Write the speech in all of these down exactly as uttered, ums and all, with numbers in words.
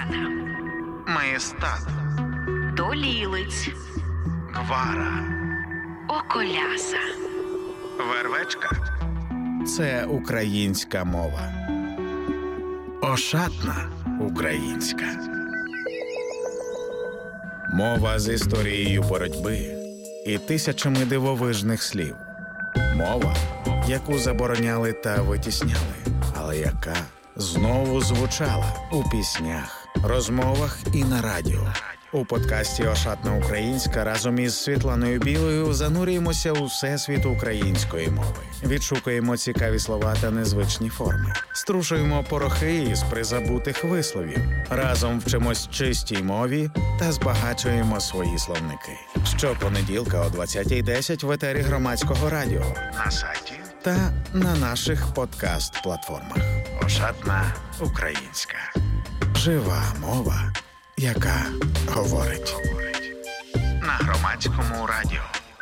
Гвара, Маєстат, Долілиць, Гвара, Околяса, Вервечка – це українська мова. Ошатна українська. Мова з історією боротьби і тисячами дивовижних слів. Мова, яку забороняли та витісняли, але яка знову звучала у піснях, розмовах і на радіо. У подкасті «Ошатна українська» разом із Світланою Білою занурюємося у всесвіт української мови. Відшукуємо цікаві слова та незвичні форми. Струшуємо порохи із призабутих висловів. Разом вчимось чистій мові та збагачуємо свої словники. Щопонеділка о двадцятій десять в етері Громадського радіо, на сайті та на наших подкаст-платформах. «Ошатна українська». Жива мова, яка говорить. На Громадському радіо.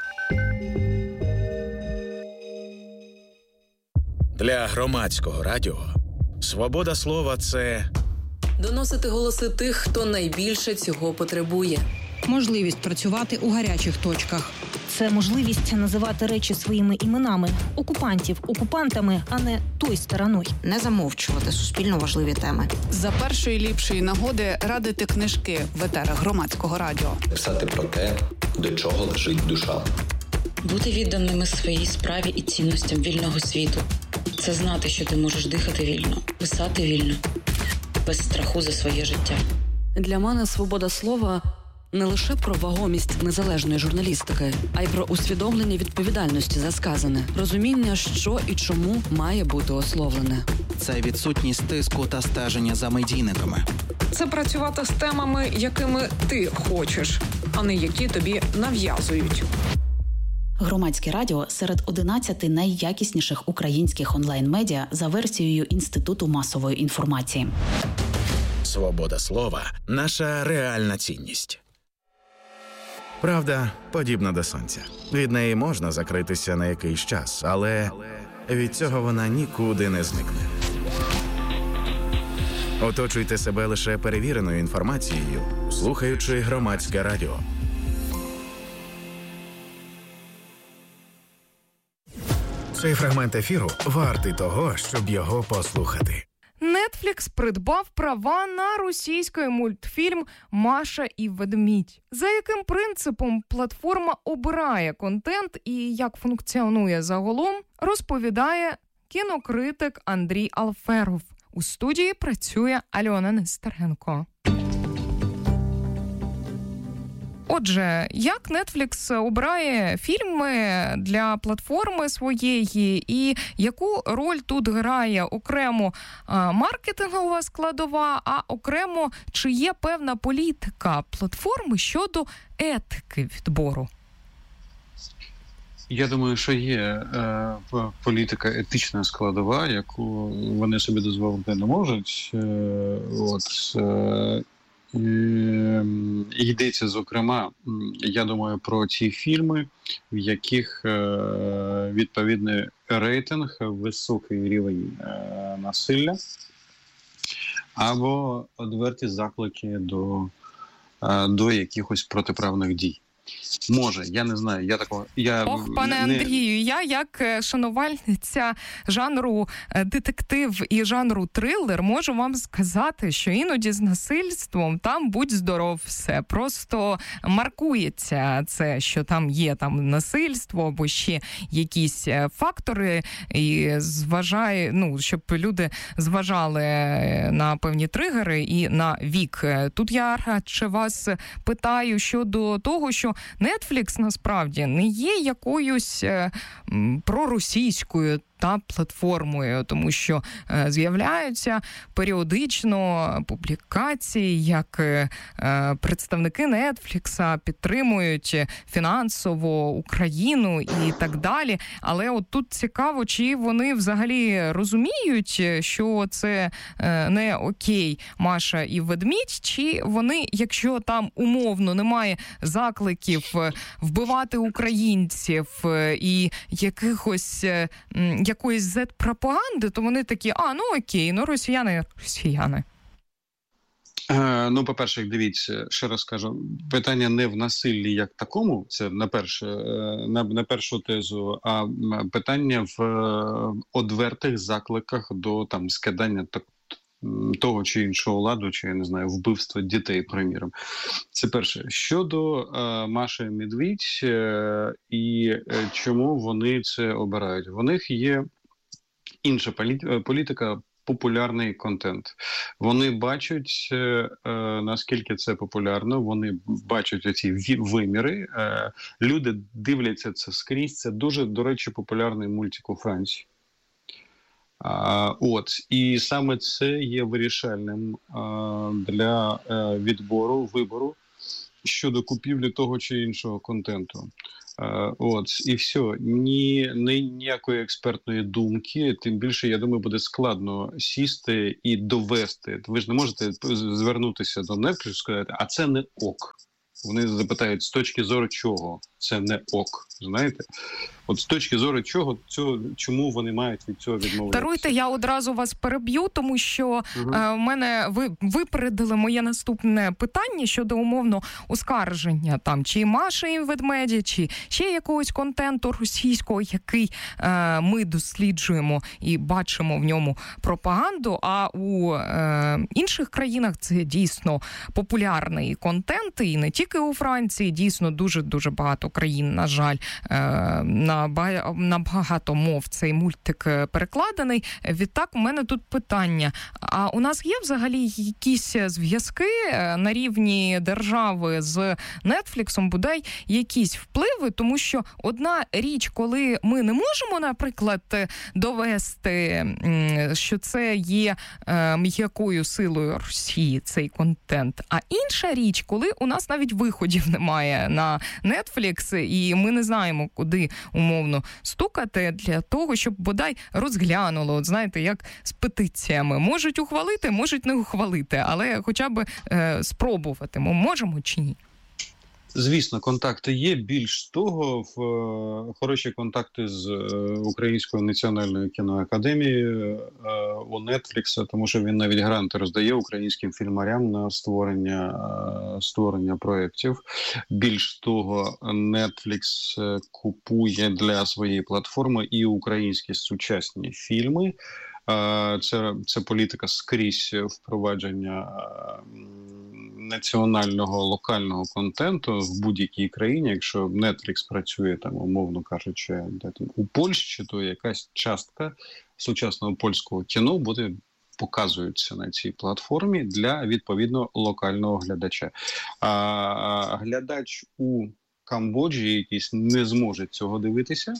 Для Громадського радіо свобода слова – це доносити голоси тих, хто найбільше цього потребує. Можливість працювати у гарячих точках. Це можливість називати речі своїми іменами. Окупантів окупантами, а не той стороною. Не замовчувати суспільно важливі теми. За першої ліпшої нагоди радити книжки в етерах Громадського радіо. Писати про те, до чого лежить душа. Бути відданими своїй справі і цінностям вільного світу. Це знати, що ти можеш дихати вільно, писати вільно, без страху за своє життя. Для мене свобода слова – не лише про вагомість незалежної журналістики, а й про усвідомлення відповідальності за сказане, розуміння, що і чому має бути ословлене. Це відсутність тиску та стеження за медійниками. Це працювати з темами, якими ти хочеш, а не які тобі нав'язують. Громадське радіо серед одинадцяти найякісніших українських онлайн-медіа за версією Інституту масової інформації. Свобода слова – наша реальна цінність. Правда подібна до сонця. Від неї можна закритися на якийсь час, але від цього вона нікуди не зникне. Оточуйте себе лише перевіреною інформацією, слухаючи Громадське радіо. Цей фрагмент ефіру вартий того, щоб його послухати. Netflix придбав права на російський мультфільм «Маша і ведмідь». За яким принципом платформа обирає контент і як функціонує загалом, розповідає кінокритик Андрій Алферов. У студії працює Альона Нестеренко. Отже, як Netflix обирає фільми для платформи своєї і яку роль тут грає окремо а, маркетингова складова, а окремо чи є певна політика платформи щодо етики відбору? Я думаю, що є е, політика етична складова, яку вони собі дозволити не можуть. Е, от, е, І йдеться, зокрема, я думаю, про ті фільми, в яких відповідний рейтинг, високий рівень насилля або відверті заклики до, до якихось протиправних дій. Може, я не знаю, я такого... Я Ох, пане не... Андрію, я як шанувальниця жанру детектив і жанру трилер можу вам сказати, що іноді з насильством там будь здоров все. Просто маркується це, що там є там насильство або ще якісь фактори, і зважає, ну, щоб люди зважали на певні тригери і на вік. Тут я радше вас питаю щодо того, що Netflix насправді не є якоюсь е, проросійською та платформою, тому що е, з'являються періодично публікації, як е, представники Netflix підтримують фінансово Україну і так далі. Але от тут цікаво, чи вони взагалі розуміють, що це е, не окей Маша і ведмідь, чи вони, якщо там умовно немає закликів вбивати українців і якихось якоїсь зет-пропаганди, то вони такі, а, ну окей, ну росіяни, росіяни. Е, ну, по-перше, дивіться, ще раз кажу, питання не в насиллі як такому, це на перше, на, на першу тезу, а питання в одвертих закликах до там скидання так, того чи іншого ладу, чи, я не знаю, вбивства дітей, приміром. Це перше. Щодо е, Маші Медвідь е, і е, чому вони це обирають. У них є інша полі- політика, популярний контент. Вони бачать, е, наскільки це популярно, вони бачать оці виміри. Е, люди дивляться це скрізь. Це дуже, до речі, популярний мультик у Франції. А, от, і саме це є вирішальним а, для а, відбору, вибору щодо купівлі того чи іншого контенту. А, от, і все. Ні, ні, ніякої експертної думки, тим більше, я думаю, буде складно сісти і довести. Ви ж не можете звернутися до Netflix і сказати, а це не ок. Вони запитають, з точки зору чого це не ок, знаєте? От з точки зору чого, цього, чому вони мають від цього відмовитися? Даруйте, я одразу вас переб'ю, тому що угу. е, в мене ви випередили моє наступне питання щодо умовно оскарження там чи Маші і Ведмеді, чи ще якогось контенту російського, який е, ми досліджуємо і бачимо в ньому пропаганду, а у е, інших країнах це дійсно популярний контент, і не тільки у Франції, дійсно дуже-дуже багато країн, на жаль, е, на на багато мов цей мультик перекладений. Відтак, у мене тут питання. А у нас є взагалі якісь зв'язки на рівні держави з Нетфліксом, бодай якісь впливи? Тому що одна річ, коли ми не можемо, наприклад, довести, що це є м'якою силою Росії, цей контент. А інша річ, коли у нас навіть виходів немає на Netflix, і ми не знаємо, куди умовно стукати для того, щоб бодай розглянуло, от знаєте, як з петиціями. Можуть ухвалити, можуть не ухвалити, але хоча б е, спробувати. Ми можемо чи ні? Звісно, контакти є. Більш того, в е, хороші контакти з е, Українською національною кіноакадемією е, у Netflix, тому що він навіть гранти роздає українським фільмарям на створення, е, створення проєктів. Більш того, Netflix купує для своєї платформи і українські сучасні фільми. Це, це політика скрізь впровадження національного, локального контенту в будь-якій країні. Якщо Netflix працює, там, умовно кажучи, де там, у Польщі, то якась частка сучасного польського кіно буде показуються на цій платформі для, відповідно, локального глядача. А глядач у Камбоджі якийсь не зможе цього дивитися,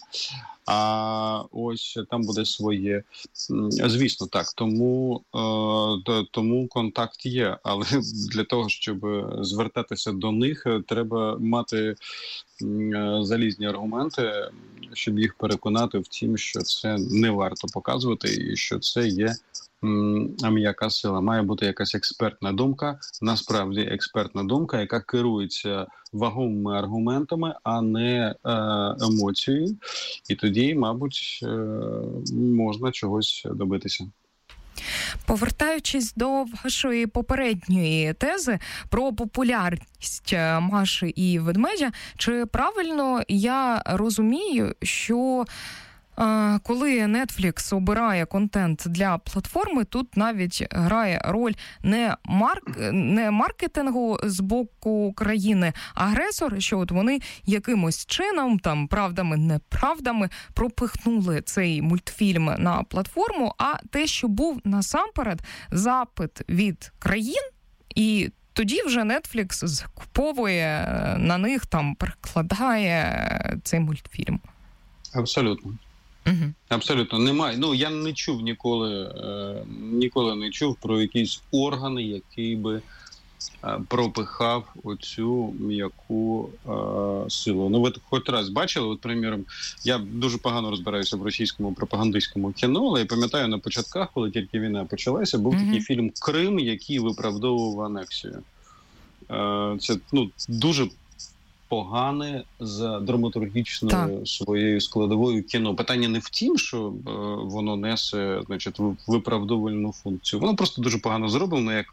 а ось там буде своє. Звісно, так, тому, е, тому контакт є, але для того, щоб звертатися до них, треба мати е, залізні аргументи, щоб їх переконати в тім, що це не варто показувати і що це є а м'яка сила. Має бути якась експертна думка, насправді експертна думка, яка керується вагомими аргументами, а не е, емоцією. І тоді, мабуть, е, можна чогось добитися. Повертаючись до вашої попередньої тези про популярність Маші і Ведмедя, чи правильно я розумію, що коли Netflix обирає контент для платформи, тут навіть грає роль не, марк... не маркетингу з боку країни-агресор, що от вони якимось чином, там, правдами, неправдами, пропихнули цей мультфільм на платформу, а те, що був насамперед запит від країн, і тоді вже Netflix закуповує на них, там, перекладає цей мультфільм. Абсолютно. Угу. Абсолютно немає. Ну я не чув ніколи, е, ніколи не чув про якісь органи, який би е, пропихав оцю м'яку е, силу. Ну ви хоч раз бачили, от, приміром, я дуже погано розбираюся в російському пропагандистському кіно, але я пам'ятаю на початках, коли тільки війна почалася, був угу. такий фільм «Крим», який виправдовував анексію. Е, це ну дуже погане за драматургічною так. своєю складовою кіно. Питання не в тім, що е, воно несе, значить, виправдовувальну функцію. Воно просто дуже погано зроблено, як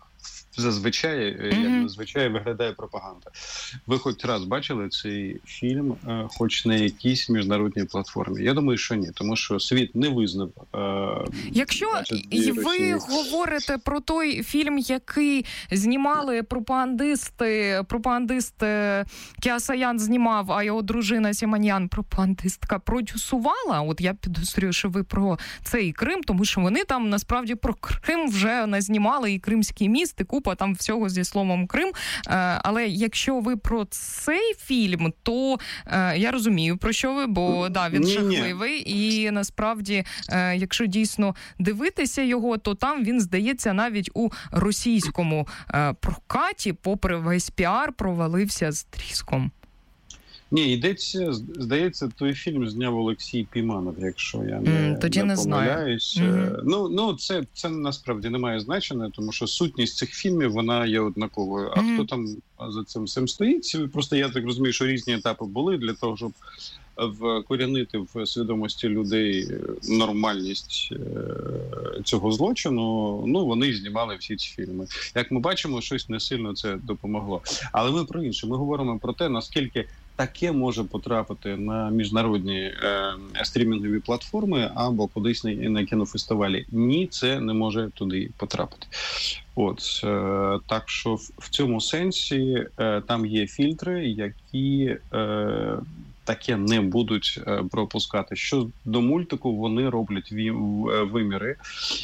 зазвичай, mm-hmm. як зазвичай виглядає пропаганда. Ви хоч раз бачили цей фільм, е, хоч на якійсь міжнародній платформі? Я думаю, що ні, тому що світ не визнав. Е, Якщо значить, ви Росії. говорите про той фільм, який знімали пропагандисти, пропагандист Кіасаян знімав, а його дружина Сіманян, пропагандистка, продюсувала, от я підозрюю, що ви про цей Крим, тому що вони там насправді про Крим вже назнімали, і Кримський міст, і купа там всього зі словом Крим. Але якщо ви про цей фільм, то я розумію, про що ви, бо да, він ні, жахливий, ні. І насправді, якщо дійсно дивитися його, то там він, здається, навіть у російському прокаті, попри весь піар, провалився з тріском. Ні, йдеться, здається, той фільм зняв Олексій Піманов, якщо я не, mm, тоді не, не помиляюсь. Mm-hmm. Ну, ну це, це насправді не має значення, тому що сутність цих фільмів, вона є однаковою. А mm-hmm. хто там за цим всім стоїть? Просто я так розумію, що різні етапи були для того, щоб вкорінити в свідомості людей нормальність цього злочину. Ну, вони знімали всі ці фільми. Як ми бачимо, щось не сильно це допомогло. Але ми про інше. Ми говоримо про те, наскільки таке може потрапити на міжнародні е, стрімінгові платформи або кудись на, на кінофестивалі. Ні, це не може туди потрапити. От, е, так що в, в цьому сенсі е, там є фільтри, які е, таке не будуть е, пропускати. Що до мультику, вони роблять ві, виміри.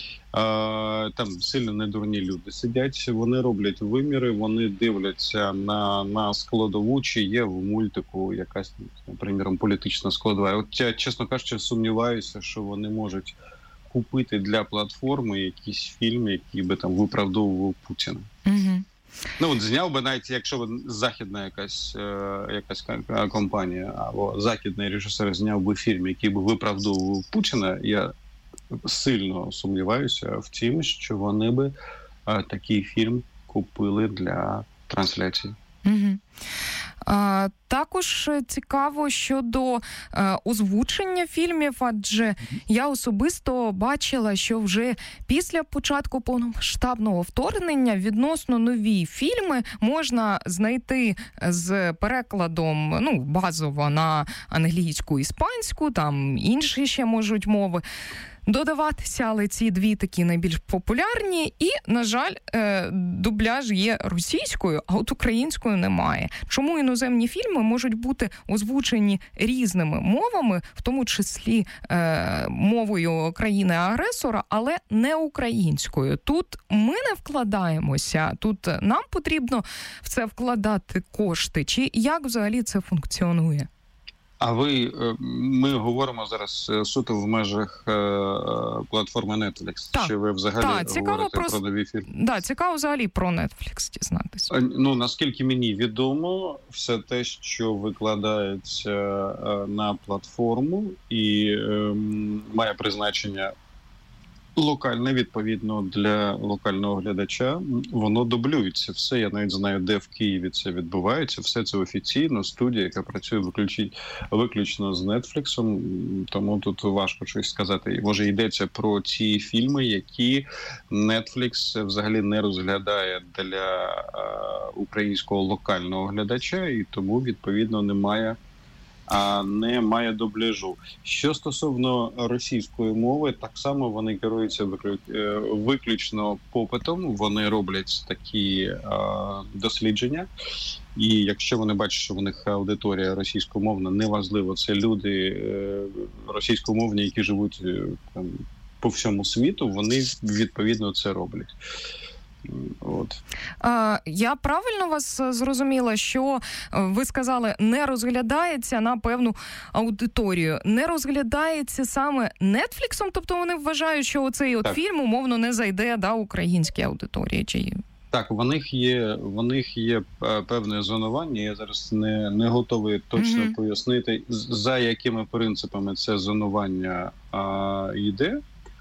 Там сильно недурні люди сидять, вони роблять виміри, вони дивляться на, на складову, чи є в мультику якась, наприклад, політична складова. От я, чесно кажучи, сумніваюся, що вони можуть купити для платформи якийсь фільм, який би там виправдовував Путіна. Угу. Ну, от зняв би, навіть якщо західна якась, е, якась компанія або західний режисер зняв би фільм, який би виправдовував Путіна, я сильно сумніваюся в тім, що вони би а, такий фільм купили для трансляції. Угу. А, також цікаво щодо а, озвучення фільмів, адже я особисто бачила, що вже після початку повномасштабного вторгнення відносно нові фільми можна знайти з перекладом, ну, базово на англійську, іспанську, там інші ще можуть мови додаватися, але ці дві такі найбільш популярні. І, на жаль, дубляж є російською, а от українською немає. Чому іноземні фільми можуть бути озвучені різними мовами, в тому числі мовою країни-агресора, але не українською? Тут ми не вкладаємося, тут нам потрібно в це вкладати кошти. Чи як взагалі це функціонує? А ви, ми говоримо зараз суто в межах е, платформи Netflix. Так, чи ви взагалі так, цікаво говорите про... про нові фільми? Да, цікаво взагалі про Netflix дізнатися. Ну, наскільки мені відомо, все те, що викладається е, на платформу і е, має призначення локальне, відповідно, для локального глядача, воно дублюється. Все, я навіть знаю, де в Києві це відбувається. Все це офіційно, студія, яка працює виключно, виключно з Netflix, тому тут важко щось сказати. Може, йдеться про ті фільми, які Netflix взагалі не розглядає для е, українського локального глядача, і тому, відповідно, немає а не має дубляжу. Що стосовно російської мови, так само вони керуються виключно попитом, вони роблять такі а, дослідження, і якщо вони бачать, що в них аудиторія російськомовна, неважливо, це люди е, російськомовні, які живуть там, по всьому світу, вони відповідно це роблять. От. А, я правильно вас зрозуміла, що ви сказали, не розглядається на певну аудиторію. Не розглядається саме Нетфліксом? Тобто вони вважають, що оцей от фільм умовно не зайде до українській аудиторії? Чи... Так, в них є, в них є певне зонування. Я зараз не, не готовий точно mm-hmm. пояснити, за якими принципами це зонування а, йде.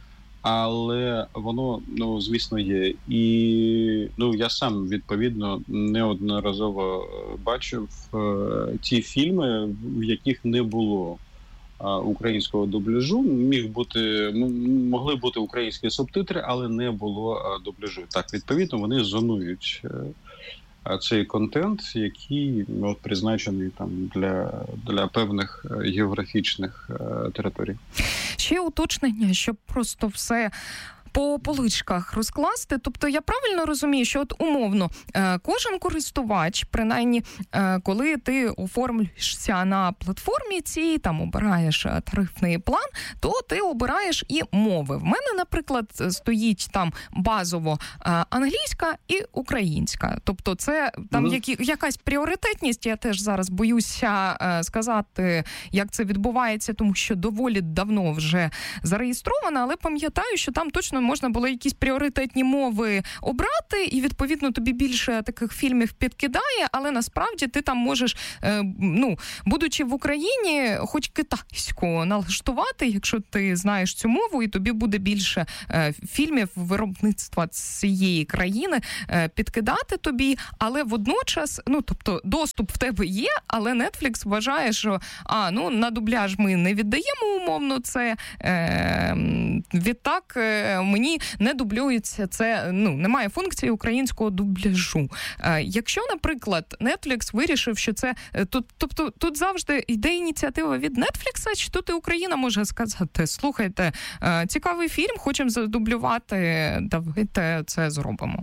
Але воно, ну, звісно, є. І, ну, я сам, відповідно, неодноразово бачив е, ті фільми, в яких не було українського дубляжу. Міг бути, могли бути українські субтитри, але не було дубляжу. Так, відповідно, вони зонують цей контент, який от, призначений там для, для певних географічних територій. Ще уточнення, щоб просто все по поличках розкласти. Тобто я правильно розумію, що от умовно кожен користувач, принаймні, коли ти оформлюєшся на платформі цій, там обираєш тарифний план, то ти обираєш і мови. В мене, наприклад, стоїть там базово англійська і українська. Тобто це там mm-hmm. які, якась пріоритетність, я теж зараз боюся сказати, як це відбувається, тому що доволі давно вже зареєстрована, але пам'ятаю, що там точно можна було якісь пріоритетні мови обрати, і, відповідно, тобі більше таких фільмів підкидає, але насправді ти там можеш, е, ну, будучи в Україні, хоч китайську налаштувати, якщо ти знаєш цю мову, і тобі буде більше е, фільмів виробництва цієї країни е, підкидати тобі, але водночас, ну, тобто, доступ в тебе є, але Netflix вважає, що, а, ну, на дубляж ми не віддаємо умовно це, е, відтак е, мені не дублюється це, ну, немає функції українського дубляжу. Е, якщо, наприклад, Netflix вирішив, що це, тут, тобто тут завжди йде ініціатива від Netflix, чи тут і Україна може сказати, слухайте, е, цікавий фільм, хочемо задублювати, давайте це зробимо.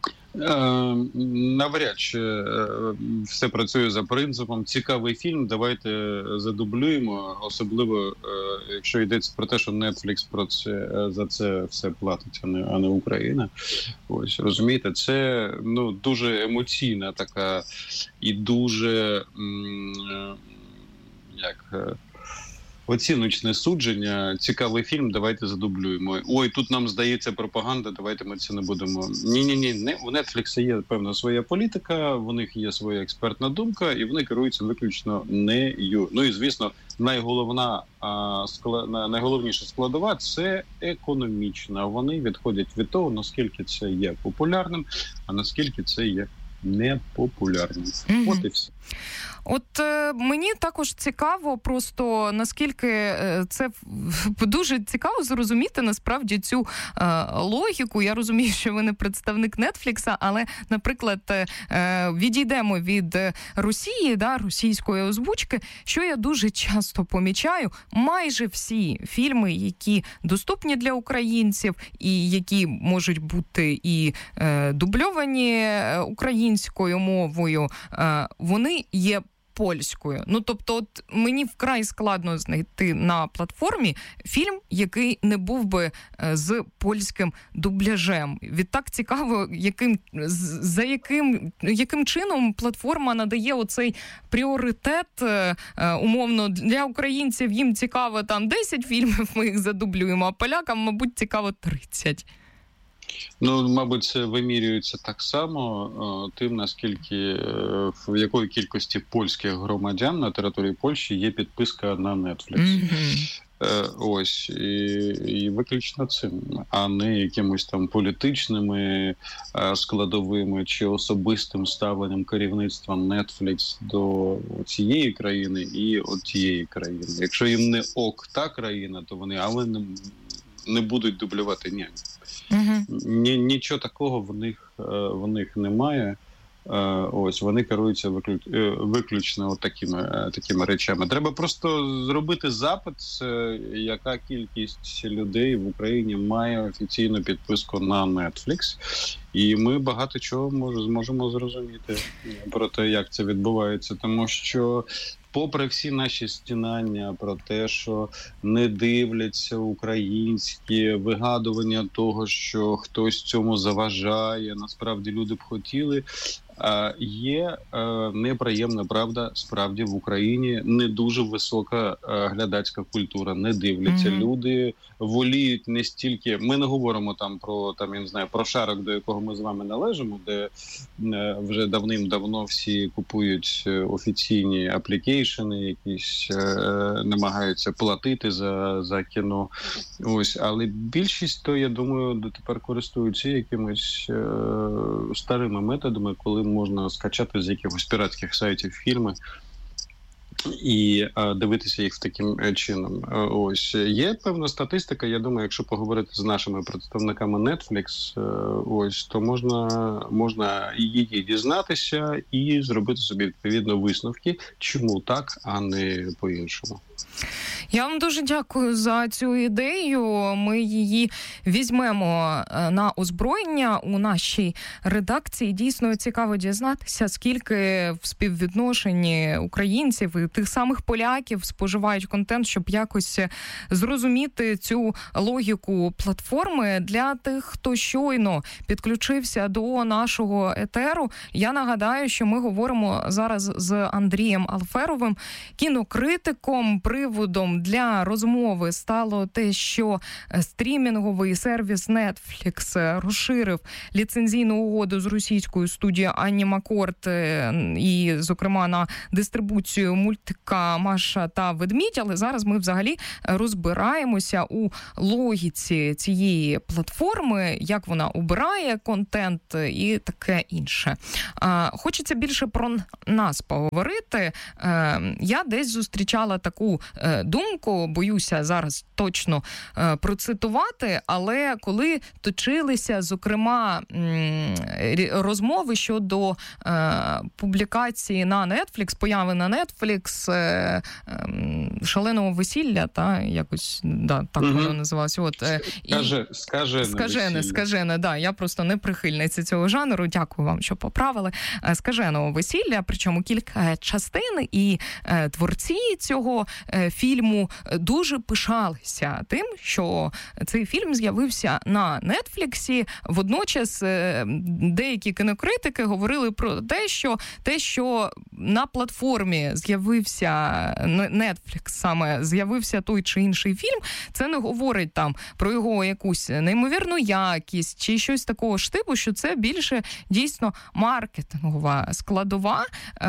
Навряд чи все працює за принципом цікавий фільм, давайте задублюємо, особливо якщо йдеться про те, що Netflix про це, за це все платить, а не, а не Україна. Ось, розумієте, це, ну, дуже емоційна така і дуже як оціночне судження, цікавий фільм, давайте задублюємо. Ой, тут нам здається пропаганда, давайте ми це не будемо. Ні-ні-ні, не, у Netflix є певна своя політика, в них є своя експертна думка, і вони керуються виключно нею. Ну і, звісно, найголовна, а, скла, найголовніша складова – це економічна. Вони відходять від того, наскільки це є популярним, а наскільки це є непопулярним. Mm-hmm. От і все. От е, мені також цікаво просто, наскільки е, це дуже цікаво зрозуміти насправді цю е, логіку. Я розумію, що ви не представник Нетфлікса, але, наприклад, е, відійдемо від Росії, да, російської озвучки, що я дуже часто помічаю, майже всі фільми, які доступні для українців і які можуть бути і е, дубльовані українською мовою, е, вони є польською. Ну, тобто, от мені вкрай складно знайти на платформі фільм, який не був би з польським дубляжем. Відтак цікаво, яким, за яким, яким чином платформа надає оцей пріоритет, умовно, для українців їм цікаво там десять фільмів, ми їх задублюємо, а полякам, мабуть, цікаво тридцять. Ну, мабуть, це вимірюється так само тим, наскільки, в якої кількості польських громадян на території Польщі є підписка на Netflix. Mm-hmm. Ось, і, і виключно цим, а не якимось там політичними складовими чи особистим ставленням керівництва Netflix до цієї країни і от тієї країни. Якщо їм не ок та країна, то вони, але не, не будуть дублювати ні. Uh-huh. Ні, нічого такого в них, в них немає. Ось, вони керуються виклю... виключно от такими, такими речами. Треба просто зробити запит, яка кількість людей в Україні має офіційну підписку на Netflix. І ми багато чого може, зможемо зрозуміти про те, як це відбувається. Тому що попри всі наші стінання про те, що не дивляться українські вигадування того, що хтось цьому заважає, насправді люди б хотіли, є неприємна правда, справді в Україні не дуже висока глядацька культура, не дивляться. Mm-hmm. Люди воліють не стільки, ми не говоримо там про, там, я не знаю, про шарок, до якого ми з вами належимо, де вже давним-давно всі купують офіційні аплікейшени, якісь намагаються платити за, за кіно. Ось, але більшість, то, я думаю, дотепер користуються якимись старими методами, коли можна скачати з якихось піратських сайтів фільми і а, дивитися їх таким чином. Ось є певна статистика. Я думаю, якщо поговорити з нашими представниками Netflix, ось то можна можна її дізнатися і зробити собі відповідно висновки, чому так, а не по-іншому. Я вам дуже дякую за цю ідею. Ми її візьмемо на озброєння у нашій редакції. Дійсно цікаво дізнатися, скільки в співвідношенні українців і тих самих поляків споживають контент, щоб якось зрозуміти цю логіку платформи. Для тих, хто щойно підключився до нашого етеру, я нагадаю, що ми говоримо зараз з Андрієм Алферовим, кінокритиком. Приводом для розмови стало те, що стрімінговий сервіс Netflix розширив ліцензійну угоду з російською студією Анімакорд і, зокрема, на дистрибуцію мультика «Маша та ведмідь», але зараз ми взагалі розбираємося у логіці цієї платформи, як вона обирає контент і таке інше. Хочеться більше про нас поговорити. Я десь зустрічала таку думку, боюся зараз точно е, процитувати, але коли точилися, зокрема, розмови щодо е, публікації на Netflix, появи на Netflix е, е, «Шаленого весілля», та, якось, да, так угу. воно називалося. От, е, Скаже, і... скажене, скажене, скажене, да, я просто не прихильниця цього жанру, дякую вам, що поправили. «Скаженого весілля», причому кілька частин, і е, творці цього е, фільму дуже пишалися тим, що цей фільм з'явився на Нетфліксі. Водночас деякі кінокритики говорили про те, що те, що на платформі з'явився Netflix, саме з'явився той чи інший фільм, це не говорить там про його якусь неймовірну якість чи щось такого ж типу, що це більше дійсно маркетингова складова.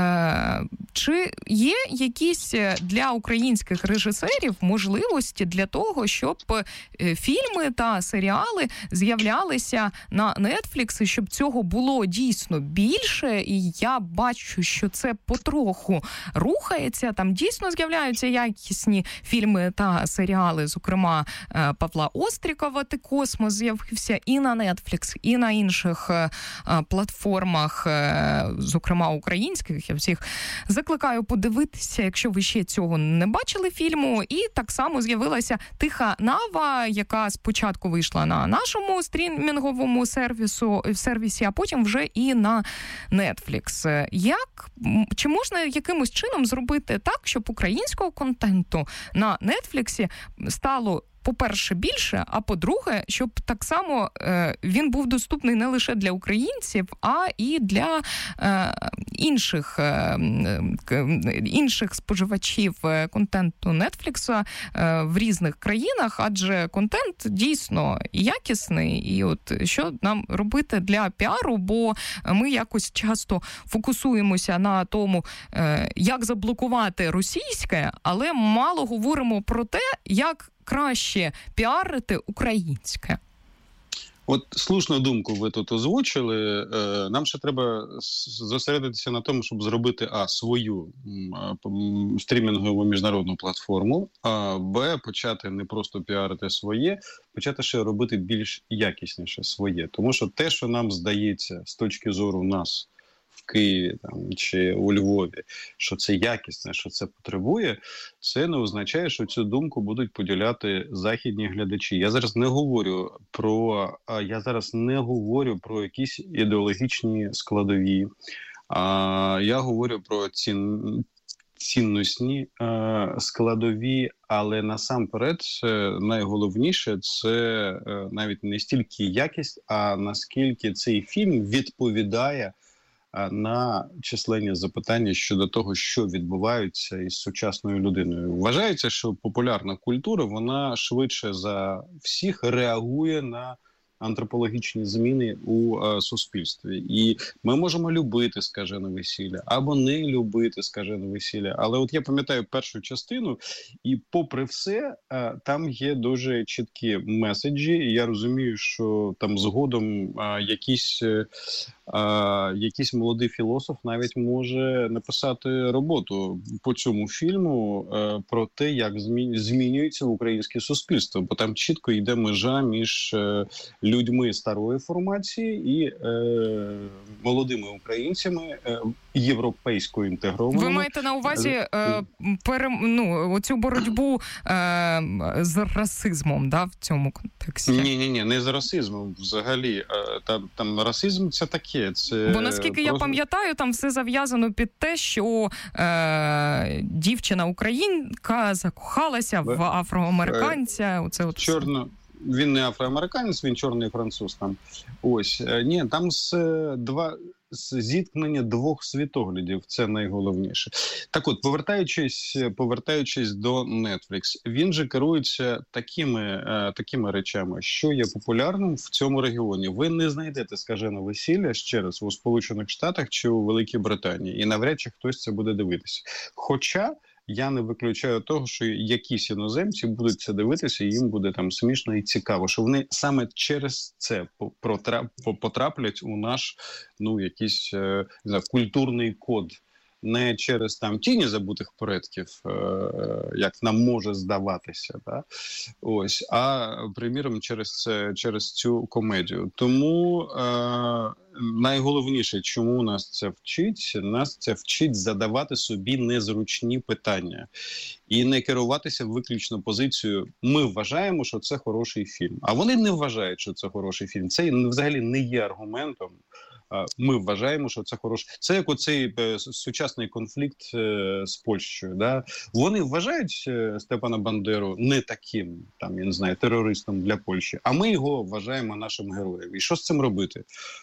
Чи є якісь для українських режисерів можливості для того, щоб фільми та серіали з'являлися на Netflix, і щоб цього було дійсно більше? І я бачу, що це потроху рухається. Там дійсно з'являються якісні фільми та серіали, зокрема Павла Острікова «Ти космос» з'явився і на Netflix, і на інших платформах, зокрема українських. Я всіх закликаю подивитися, якщо ви ще цього не бачили фільму. І так само з'явилася «Тиха Нава», яка спочатку вийшла на нашому стрімінговому сервісу, сервісі, а потім вже і на Netflix. Як, чи можна якимось чином зробити так, щоб українського контенту на Netflix стало, по-перше, більше, а по-друге, щоб так само е, він був доступний не лише для українців, а і для е, інших, е, інших споживачів контенту Netflix е, в різних країнах, адже контент дійсно якісний. І от що нам робити для піару, бо ми якось часто фокусуємося на тому, е, як заблокувати російське, але мало говоримо про те, як краще піарити українське. От слушну думку ви тут озвучили. Нам ще треба зосередитися на тому, щоб зробити а свою стрімінгову міжнародну платформу, а б почати не просто піарити своє, почати ще робити більш якісніше своє. Тому що те, що нам здається з точки зору нас в Києві там, чи у Львові, що це якісне, що це потребує, це не означає, що цю думку будуть поділяти західні глядачі. Я зараз не говорю про, я зараз не говорю про якісь ідеологічні складові. А я говорю про цін, цінностні е, складові, але насамперед найголовніше це е, навіть не стільки якість, а наскільки цей фільм відповідає на численні запитання щодо того, що відбувається із сучасною людиною. Вважається, що популярна культура, вона швидше за всіх реагує на антропологічні зміни у е, суспільстві. І ми можемо любити скажене весілля або не любити скажене весілля. Але от я пам'ятаю першу частину, і попри все, е, там є дуже чіткі меседжі. І я розумію, що там згодом е, якісь, е, якийсь молодий філософ навіть може написати роботу по цьому фільму е, про те, як змі... змінюється українське суспільство. Бо там чітко йде межа між е, людьми старої формації і е, молодими українцями е, європейсько інтегрованими. Ви маєте на увазі е, пере, ну, оцю боротьбу е, з расизмом, да, в цьому контексті? Ні, ні, ні, не з расизмом взагалі. Там, там расизм це таке. Це бо наскільки просто... я пам'ятаю, там все зав'язано під те, що е, дівчина-українка закохалася в афроамериканця. Оце от чорно. Він не афроамериканець, він чорний француз там. Ось. Ні, там з два з зіткнення двох світоглядів, це найголовніше. Так от, повертаючись, повертаючись до Netflix, він же керується такими, такими речами, що є популярним в цьому регіоні. Ви не знайдете скажене весілля ще раз у Сполучених Штатах чи у Великій Британії, і навряд чи хтось це буде дивитися. Хоча я не виключаю того, що якісь іноземці будуть це дивитися, і їм буде там смішно і цікаво, що вони саме через це потраплять у наш, ну, якийсь, не знаю, культурний код. Не через там тіні забутих предків, е, як нам може здаватися, да? Ось, а, приміром, через, це, через цю комедію. Тому е, найголовніше, чому нас це вчить, нас це вчить задавати собі незручні питання і не керуватися виключно позицією «ми вважаємо, що це хороший фільм». А вони не вважають, що це хороший фільм. Це взагалі не є аргументом. Ми вважаємо, що це хороше. Це як оцей е, сучасний конфлікт е, з Польщею. Да? Вони вважають е, Степана Бандеру не таким, там, я не знаю, терористом для Польщі, а ми його вважаємо нашим героєм. І що з цим робити?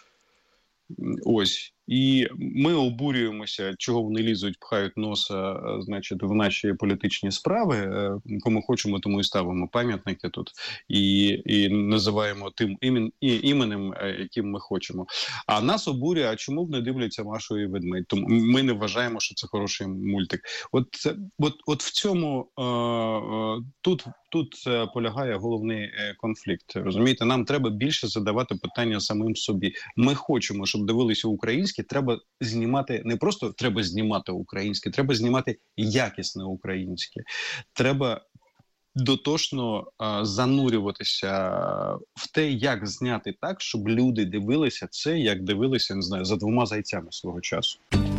Ось. І ми обурюємося, чого вони лізуть, пхають носа, значить, в наші політичні справи. Кому хочемо, тому і ставимо пам'ятники тут. І, і називаємо тим імен, і, іменем, яким ми хочемо. А нас обурює, а чому б не дивляться Машу і Ведмедь? Тому ми не вважаємо, що це хороший мультик. От, от, от в цьому, е, тут, тут полягає головний конфлікт. Розумієте, нам треба більше задавати питання самим собі. Ми хочемо, щоб дивилися українські, треба знімати, не просто треба знімати українське, треба знімати якісне українське. Треба дотошно а, занурюватися в те, як зняти так, щоб люди дивилися це, як дивилися, не знаю, за двома зайцями свого часу.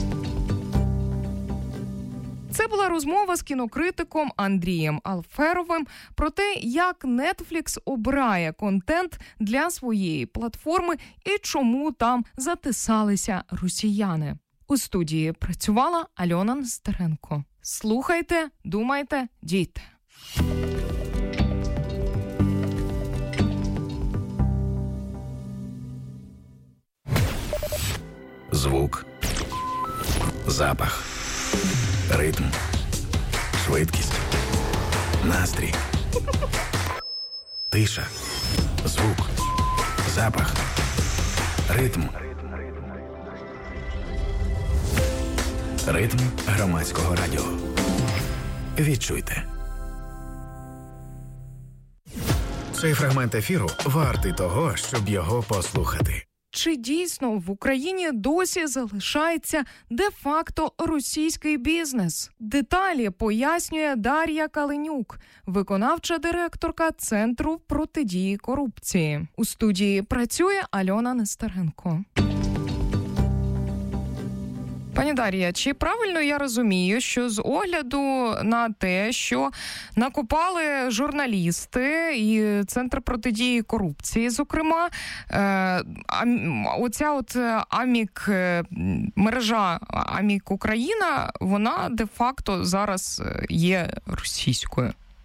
Це була розмова з кінокритиком Андрієм Алферовим про те, як Netflix обирає контент для своєї платформи і чому там затисалися росіяни. У студії працювала Альона Нестеренко. Слухайте, думайте, дійте. Звук, запах, ритм, швидкість, настрій, тиша, звук, запах, ритм. Ритм громадського радіо. Відчуйте. Цей фрагмент ефіру вартий того, щоб його послухати. Чи дійсно в Україні досі залишається де-факто російський бізнес? Деталі пояснює Дар'я Каленюк, виконавча директорка Центру протидії корупції. У студії працює Альона Нестеренко. Пані Дар'я, чи правильно я розумію, що з огляду на те, що накопали журналісти і Центр протидії корупції, зокрема, оця от Амік, мережа Амік Україна, вона де-факто зараз є російською?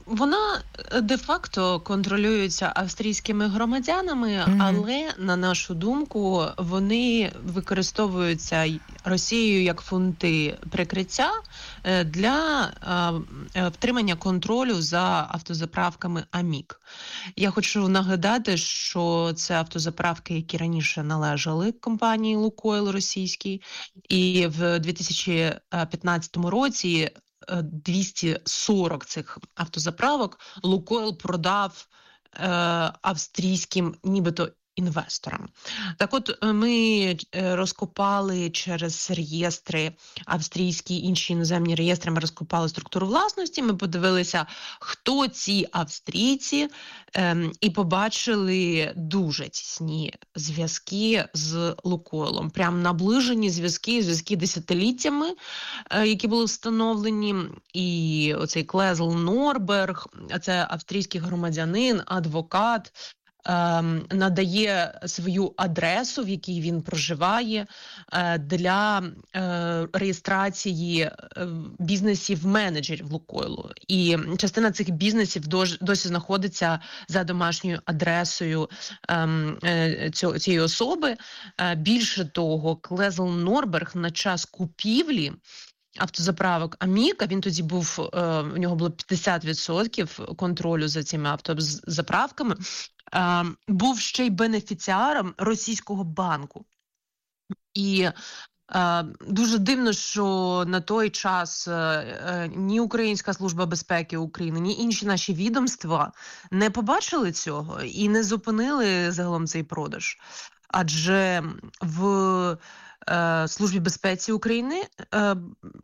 вона де-факто контролюється австрійськими громадянами, mm-hmm. але, на нашу думку, вони використовуються Росією як фунти прикриття для втримання контролю за автозаправками «Амік». Я хочу нагадати, що це автозаправки, які раніше належали компанії «Лукойл» російській, і в дві тисячі п'ятнадцятому році двісті сорок цих автозаправок «Лукойл» продав е, австрійським нібито інвесторам. Так от ми розкопали через реєстри австрійські, інші іноземні реєстри, ми розкопали структуру власності, ми подивилися, хто ці австрійці, ем, і побачили дуже тісні зв'язки з «Лукойлом». Прям наближені зв'язки, зв'язки десятиліттями, е, які були встановлені. І оцей Клезл Норберг, це австрійський громадянин, адвокат, надає свою адресу, в якій він проживає, для реєстрації бізнесів-менеджерів «Лукойлу». І частина цих бізнесів досі знаходиться за домашньою адресою цієї особи. Більше того, Клезл Норберг на час купівлі автозаправок «Аміка», він тоді був, у нього було п'ятдесят відсотків контролю за цими автозаправками, був ще й бенефіціаром російського банку. І дуже дивно, що на той час ні Українська служба безпеки України, ні інші наші відомства не побачили цього і не зупинили загалом цей продаж. Адже в Службі безпеці України